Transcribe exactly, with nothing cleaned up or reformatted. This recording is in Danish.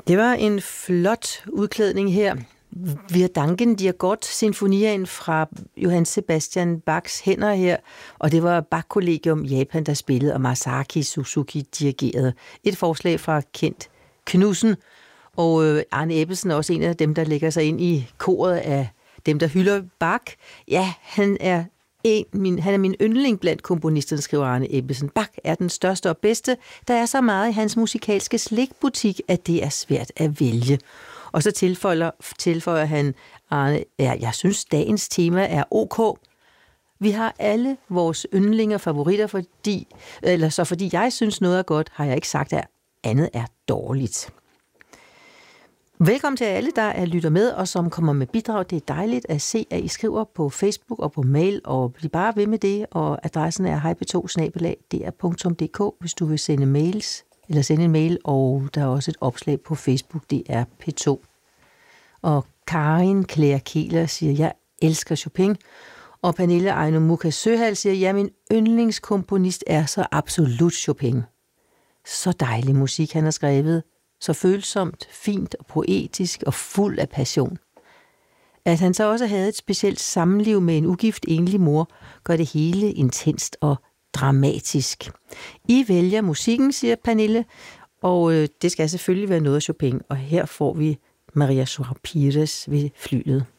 Det var en flot udklædning her. Wir danken dir Gott, sinfonien fra Johann Sebastian Bachs hænder her, og det var Bach-kollegium Japan, der spillede, og Masaki Suzuki dirigerede. Et forslag fra Kent Knudsen, og Arne Ebbesen er også en af dem, der lægger sig ind i koret af dem, der hylder Bach. Ja, han er En, min, han er min yndling blandt komponisterne, skriver Arne Ebbesen. Bach er den største og bedste. Der er så meget i hans musikalske slikbutik, at det er svært at vælge. Og så tilføjer, tilføjer han, Arne, ja, jeg synes, dagens tema er ok. Vi har alle vores yndlinger favoritter, fordi, eller så fordi jeg synes noget er godt, har jeg ikke sagt, at andet er dårligt. Velkommen til alle, der er lytter med, og som kommer med bidrag. Det er dejligt at se, at I skriver på Facebook og på mail, og bliv bare ved med det, og adressen er hej p to bindestreg d r punktum d k, hvis du vil sende mails, eller sende en mail, og der er også et opslag på Facebook, det er P to. Og Karin Claire Kehler siger, jeg elsker Chopin, og Pernille Ejno Muka Søhal siger, ja, min yndlingskomponist er så absolut Chopin. Så dejlig musik, han har skrevet. Så følsomt, fint og poetisk og fuld af passion. At han så også havde et specielt sammenliv med en ugift enlig mor, gør det hele intenst og dramatisk. I vælger musikken, siger Pernille, og øh, det skal selvfølgelig være noget af Chopin, og her får vi Maria Joao Pires ved flyglet.